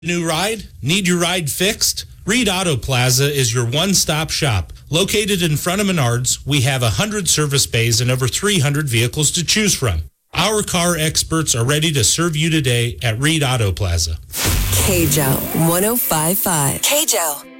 New ride? Need your ride fixed? Reed Auto Plaza is your one-stop shop. Located in front of Menards, we have 100 service bays and over 300 vehicles to choose from. Our car experts are ready to serve you today at Reed Auto Plaza. KJO 105.5. KJO.